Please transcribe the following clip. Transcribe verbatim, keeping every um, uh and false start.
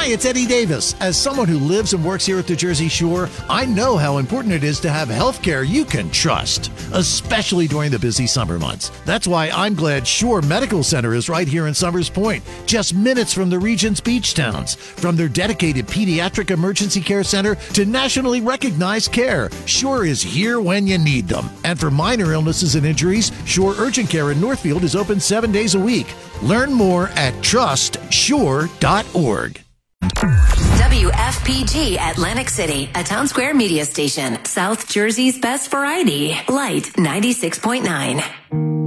Hi, it's Eddie Davis. As someone who lives and works here at the Jersey Shore, I know how important it is to have health care you can trust, especially during the busy summer months. That's why I'm glad Shore Medical Center is right here in Summers Point, just minutes from the region's beach towns. From their dedicated pediatric emergency care center to nationally recognized care, Shore is here when you need them. And for minor illnesses and injuries, Shore Urgent Care in Northfield is open seven days a week. Learn more at trust shore dot org. W F P G Atlantic City, a Town Square media station. South Jersey's best variety. Light ninety-six point nine.